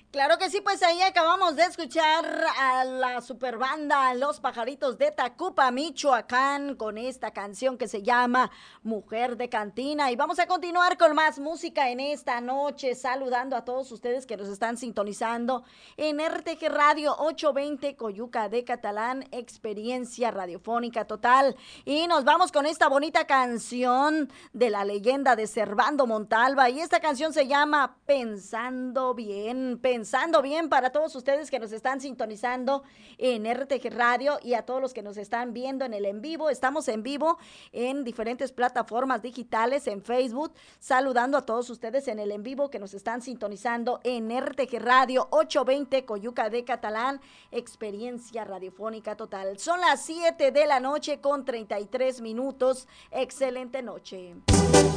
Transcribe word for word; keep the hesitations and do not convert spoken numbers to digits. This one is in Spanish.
Claro que sí, pues ahí acabamos de escuchar a la super banda Los Pajaritos de Tacupa, Michoacán, con esta canción que se llama Mujer de Cantina. Y vamos a continuar con más música en esta noche, saludando a todos ustedes que nos están sintonizando en R T G Radio ochocientos veinte Coyuca de Catalán, experiencia radiofónica total. Y nos vamos con esta bonita canción de la leyenda de Servando Montalva. Y esta canción se llama Pensando Bien, Pensando Bien para todos ustedes que nos están sintonizando en R T G Radio y a todos los que nos están viendo en el en vivo. Estamos en vivo en diferentes plataformas digitales, en Facebook, saludando a todos ustedes en el en vivo que nos están sintonizando en R T G Radio ochocientos veinte Coyuca de Catalán, experiencia radiofónica total. Son las siete de la noche con treinta y tres minutos. Excelente noche.